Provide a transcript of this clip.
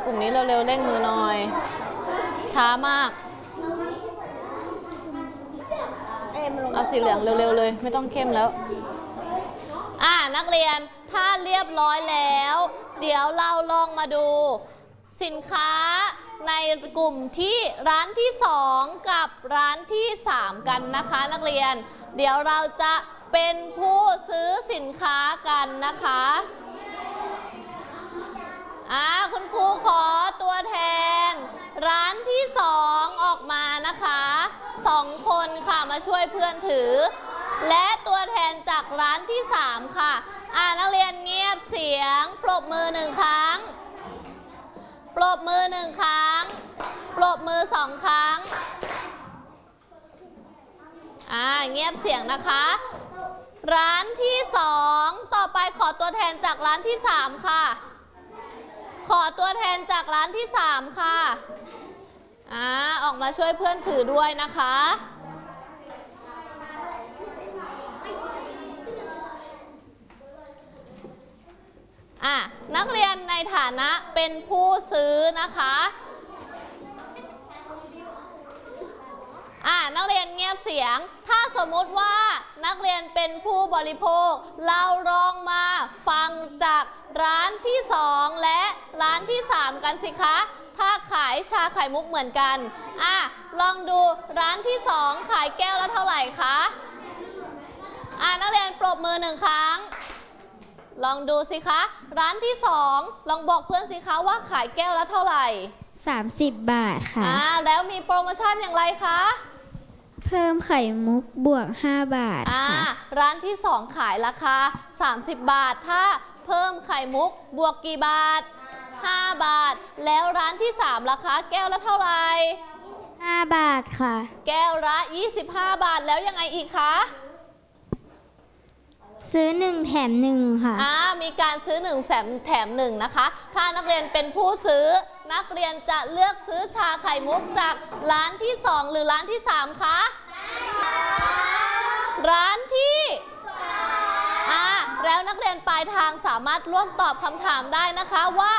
ากลุ่มนี้เร็วๆเร่งมือหน่อยช้ามากเอาสีเหลืองเร็วๆเลยไม่ต้องเข้มแล้วนักเรียนถ้าเรียบร้อยแล้วเดี๋ยวเราลองมาดูสินค้าในกลุ่มที่ร้านที่2กับร้านที่3กันนะคะนักเรียนเดี๋ยวเราจะเป็นผู้ซื้อสินค้ากันนะคะคุณครูขอตัวแทนร้านที่2ออกมานะคะ2คนค่ะมาช่วยเพื่อนถือและตัวแทนจากร้านที่3ค่ะนักเรียนเงียบเสียงปรบมือ1ครั้งปรบมือ1ครั้งปรบมือ2ครั้งเงียบเสียงนะคะร้านที่2ต่อไปขอตัวแทนจากร้านที่3ค่ะขอตัวแทนจากร้านที่3ค่ะออกมาช่วยเพื่อนถือด้วยนะคะนักเรียนในฐานะเป็นผู้ซื้อนะคะนักเรียนเงียบเสียงถ้าสมมุติว่านักเรียนเป็นผู้บริโภคเราลองมาฟังจากร้านที่2และร้านที่3กันสิคะถ้าขายชาไข่มุกเหมือนกันลองดูร้านที่2ขายแก้วละเท่าไหร่คะนักเรียนปรบมือ1ครั้งลองดูสิคะร้านที่2ลองบอกเพื่อนสิคะว่าขายแก้วละเท่าไหร่ 30 บาทค่ะแล้วมีโปรโมชั่นอย่างไรคะเพิ่มไข่มุกบวก5 บาทค่ะร้านที่2ขายราคา30 บาทถ้าเพิ่มไข่มุกบวกกี่บาท5 บาทแล้วร้านที่3ราคาแก้วละเท่าไหร่ 5 บาทค่ะแก้วละ25 บาทแล้วยังไงอีกคะซื้อ1แถม1ค่ะมีการซื้อ1แถม1นะคะถ้านักเรียนเป็นผู้ซื้อนักเรียนจะเลือกซื้อชาไข่มุกจากร้านที่2หรือร้านที่3คะร้านที่แล้วนักเรียนปลายทางสามารถร่วมตอบคำถามได้นะคะว่า